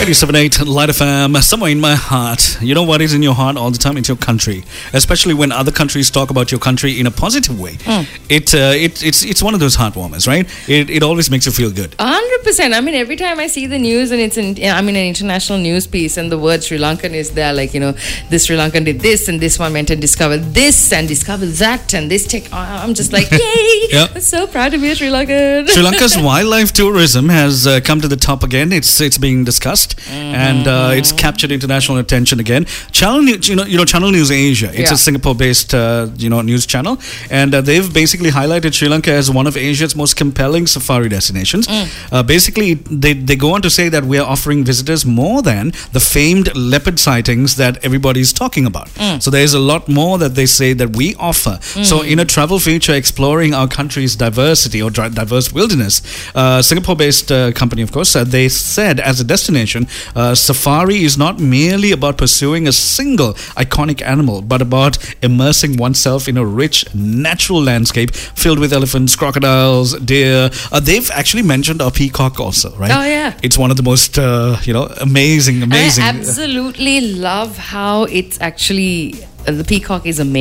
97.8 Light FM, somewhere in my heart. You know what is in your heart all the time? It's your country. Especially when other countries talk about your country in a positive way. It's one of those heartwarmers, right? It always makes you feel good. 100%. I mean, every time I see the news and it's an international news piece and the word Sri Lankan is there, like, this Sri Lankan did this and this one went and discovered this and discovered that and this tech. I'm just like, yay! Yeah. I'm so proud to be a Sri Lankan. Sri Lanka's wildlife tourism has come to the top again. It's being discussed and it's captured international attention again. Channel News, Channel News Asia. It's a Singapore-based news channel, and they've basically highlighted Sri Lanka as one of Asia's most compelling safari destinations. Basically, they go on to say that we are offering visitors more than the famed leopard sightings that everybody's talking about. So there's a lot more that they say that we offer. So in a travel feature exploring our country's diversity or diverse wilderness, Singapore-based company, of course, they said as a destination, safari is not merely about pursuing a single iconic animal, but about immersing oneself in a rich natural landscape filled with elephants, crocodiles, deer. They've actually mentioned a peacock also, right? Oh, yeah. It's one of the most, amazing. I absolutely love how it's actually, the peacock is amazing.